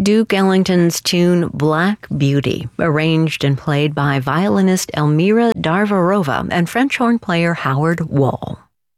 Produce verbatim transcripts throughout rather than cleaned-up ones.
Duke Ellington's tune Black Beauty, arranged and played by violinist Elmira Darvarova and French horn player Howard Wall.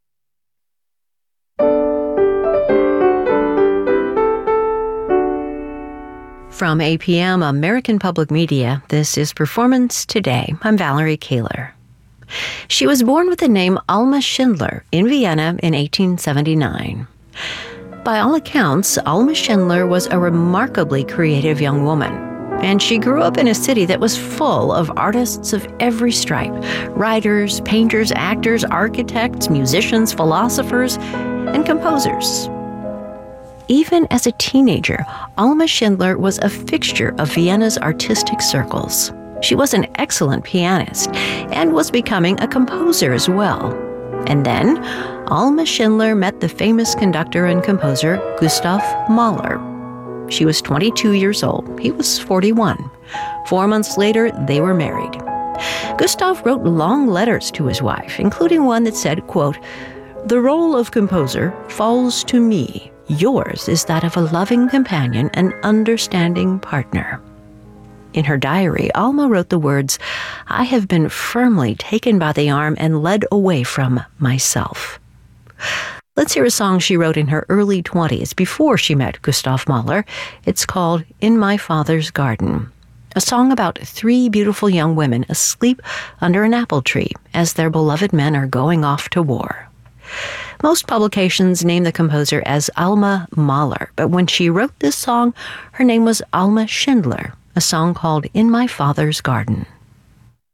From A P M American Public Media, this is Performance Today. I'm Valerie Kahler. She was born with the name Alma Schindler in Vienna in eighteen seventy-nine. By all accounts, Alma Schindler was a remarkably creative young woman, and she grew up in a city that was full of artists of every stripe: writers, painters, actors, architects, musicians, philosophers, and composers. Even as a teenager, Alma Schindler was a fixture of Vienna's artistic circles. She was an excellent pianist and was becoming a composer as well. And then, Alma Schindler met the famous conductor and composer Gustav Mahler. She was twenty-two years old. He was forty-one. Four months later, they were married. Gustav wrote long letters to his wife, including one that said, quote, "The role of composer falls to me. Yours is that of a loving companion and understanding partner." In her diary, Alma wrote the words, "I have been firmly taken by the arm and led away from myself." Let's hear a song she wrote in her early twenties before she met Gustav Mahler. It's called In My Father's Garden, a song about three beautiful young women asleep under an apple tree as their beloved men are going off to war. Most publications name the composer as Alma Mahler, but when she wrote this song, her name was Alma Schindler, a song called In My Father's Garden.